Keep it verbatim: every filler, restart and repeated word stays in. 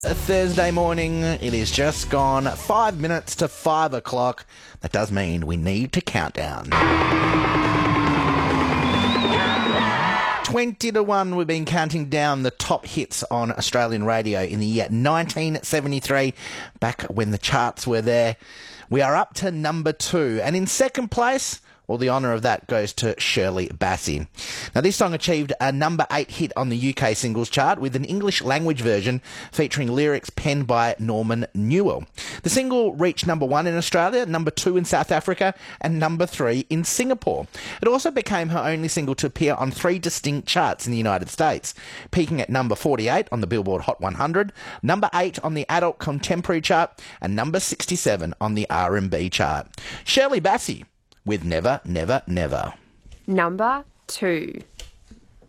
A Thursday morning, it is just gone five minutes to five o'clock. That does mean we need to count down. twenty to one, we've been counting down the top hits on Australian radio in the year nineteen seventy-three, back when the charts were there. We are up to number two, and in second place, well, the honour of that goes to Shirley Bassey. Now, this song achieved a number eight hit on the U K singles chart with an English language version featuring lyrics penned by Norman Newell. The single reached number one in Australia, number two in South Africa, and number three in Singapore. It also became her only single to appear on three distinct charts in the United States, peaking at number forty-eight on the Billboard Hot one hundred, number eight on the Adult Contemporary chart, and number sixty-seven on the R and B chart. Shirley Bassey with Never, Never, Never. Number two.